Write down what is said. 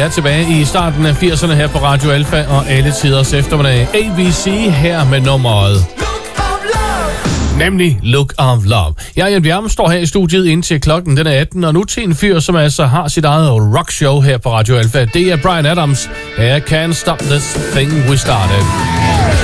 er tilbage i starten af 80'erne her på Radio Alfa og alle tiders eftermiddag. ABC her med nummeret. Nemlig Look of Love. Jeg, Jan Bjerme, står her i studiet indtil klokken den er 18, og nu til en fyr, som altså har sit eget rockshow her på Radio Alfa. Det er Bryan Adams. I can't stop this thing we started.